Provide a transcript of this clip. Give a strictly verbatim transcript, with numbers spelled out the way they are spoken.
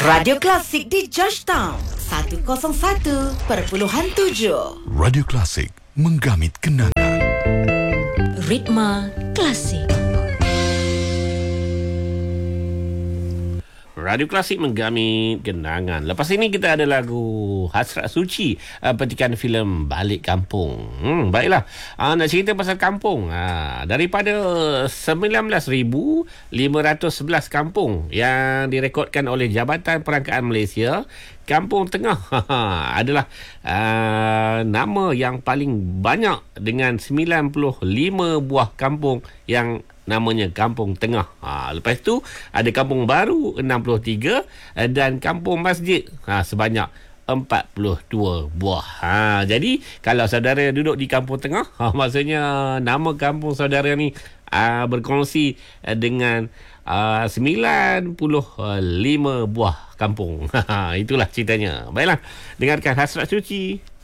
Radio Klasik di Georgetown seratus satu perpuluhan tujuh. Radio Klasik, menggamit kenangan. Ritma Klasik. Radio Klasik menggamit kenangan. Lepas ini kita ada lagu Hasrat Suci, uh, petikan filem Balik Kampung. Hmm, baiklah. Uh, nak cerita pasal kampung. Uh, daripada sembilan belas ribu lima ratus sebelas kampung yang direkodkan oleh Jabatan Perangkaan Malaysia, Kampung Tengah adalah uh, nama yang paling banyak dengan sembilan puluh lima buah kampung yang namanya Kampung Tengah. Ha, lepas tu ada Kampung Baru enam puluh tiga dan Kampung Masjid ha, sebanyak empat puluh dua buah. Ha, jadi kalau saudara duduk di Kampung Tengah, ha, maksudnya nama kampung saudara ni uh, berkongsi uh, dengan uh, sembilan puluh lima buah kampung. Ha, itulah ceritanya. Baiklah, dengarkan Hasrat Suci.